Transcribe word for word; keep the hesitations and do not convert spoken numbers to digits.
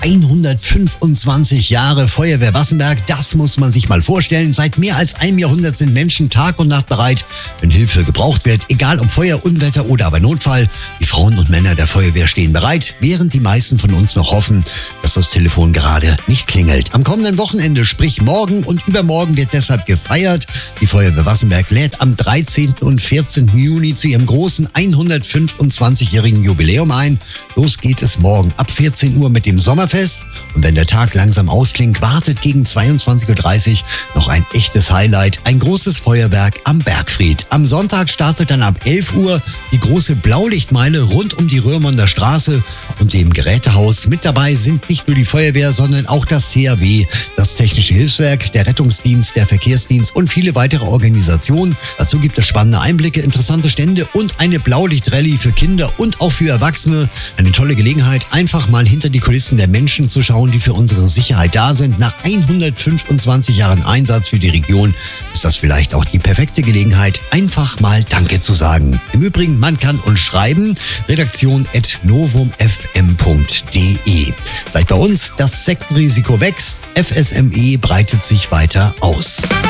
hundertfünfundzwanzig Jahre Feuerwehr Wassenberg, das muss man sich mal vorstellen. Seit mehr als einem Jahrhundert sind Menschen Tag und Nacht bereit, wenn Hilfe gebraucht wird. Egal ob Feuer, Unwetter oder aber Notfall. Die Frauen und Männer der Feuerwehr stehen bereit, während die meisten von uns noch hoffen, dass das Telefon gerade nicht klingelt. Am kommenden Wochenende, sprich morgen und übermorgen, wird deshalb gefeiert. Die Feuerwehr Wassenberg lädt am dreizehnten und vierzehnten Juni zu ihrem großen hundertfünfundzwanzigjährigen Jubiläum ein. Los geht es morgen ab vierzehn Uhr mit dem Sommerfest. Und wenn der Tag langsam ausklingt, wartet gegen zweiundzwanzig Uhr dreißig noch ein echtes Highlight, ein großes Feuerwerk am Bergfried. Am Sonntag startet dann ab elf Uhr die große Blaulichtmeile rund um die Röhrmonder Straße und dem Gerätehaus. Mit dabei sind nicht nur die Feuerwehr, sondern auch das T H W, das Technische Hilfswerk, der Rettungsdienst, der Verkehrsdienst und viele weitere Organisationen. Dazu gibt es spannende Einblicke, interessante Stände und eine Blaulichtrallye für Kinder und auch für Erwachsene. Eine tolle Gelegenheit, einfach mal hinter die Kulissen der Menschen zu schauen, die für unsere Sicherheit da sind. Nach hundertfünfundzwanzig Jahren Einsatz für die Region ist das vielleicht auch die perfekte Gelegenheit, einfach mal Danke zu sagen. Im Übrigen, man kann uns schreiben, redaktion at novum f m punkt d e. Seid bei uns, das Sektenrisiko wächst, F S M E breitet sich weiter aus.